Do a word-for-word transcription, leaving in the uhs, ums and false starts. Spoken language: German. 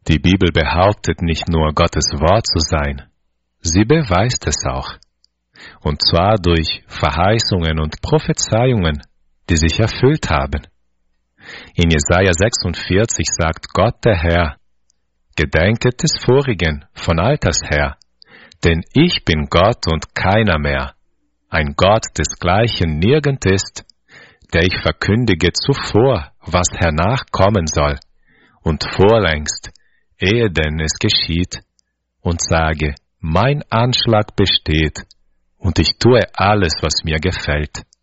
Die Bibel behauptet nicht nur, Gottes Wort zu sein, sie beweist es auch. Und zwar durch Verheißungen und Prophezeiungen, die sich erfüllt haben. In Jesaja sechsundvierzig sagt Gott der Herr: Gedenket des Vorigen von alters her, denn ich bin Gott und keiner mehr, ein Gott desgleichen nirgend ist, der ich verkündige zuvor, was hernach kommen soll, und vorlängst, ehe denn es geschieht, und sage, mein Anschlag besteht, und ich tue alles, was mir gefällt.